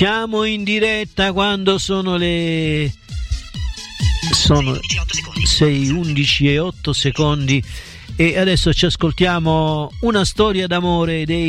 Siamo in diretta quando sono le 6:11 e 8 secondi e adesso ci ascoltiamo una storia d'amore dei